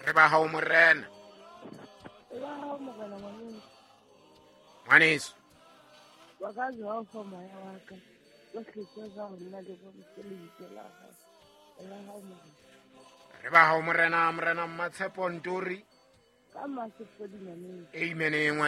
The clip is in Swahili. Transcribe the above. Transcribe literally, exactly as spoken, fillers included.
Re ba hao morena. Eba hao mogala ngwaneng. Ngwaneso. Wakazi hao fa maya waka. Wa hlotse za ho nna le bo mselebitse la hao. Eba hao mogala. Re ba hao morena morena Mmatshepo Nturi. Ka masepodi ngwaneng. Amen.